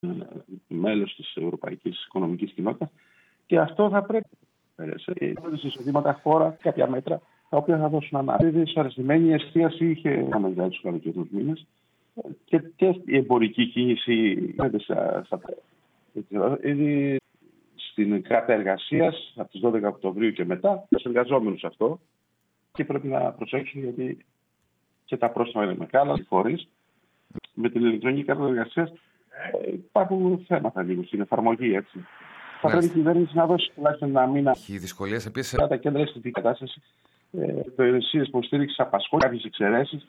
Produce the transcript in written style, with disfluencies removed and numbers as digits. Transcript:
μέλος της Ευρωπαϊκής Οικονομικής Κοινότητας και αυτό θα πρέπει σε εισοδήματα χώρα κάποια μέτρα τα οποία θα δώσουν ανάπτυξη. Η δυσαρεστημένη εστίαση είχε για τους καλοκαιρινούς μήνες και η εμπορική κίνηση ήδη στην κάρτα εργασίας από τις 12 Οκτωβρίου και μετά, τους εργαζόμενους αυτό και πρέπει να προσέξουν γιατί και τα πρόστιμα είναι μεγάλα, οι φορείς. Με την ηλεκτρονική κάρτα εργασίας υπάρχουν θέματα λίγο στην εφαρμογή, έτσι. Θα πρέπει η κυβέρνηση να δώσει τουλάχιστον ένα μήνα. Έχει δυσκολίες επίσης. Τα κέντρα στην κατάσταση, υπηρεσίες υποστήριξης απασχόλησης, κάποιες εξαιρέσεις.